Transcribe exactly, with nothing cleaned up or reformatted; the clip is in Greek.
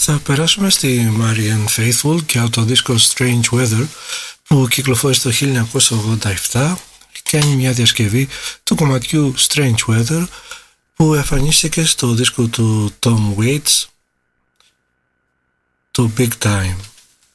Θα περάσουμε στη Marianne Faithfull και από το δίσκο Strange Weather που κυκλοφόρησε το χίλια εννιακόσια ογδόντα επτά και είναι μια διασκευή του κομματιού Strange Weather που εμφανίστηκε στο δίσκο του Tom Waits, του Big Time.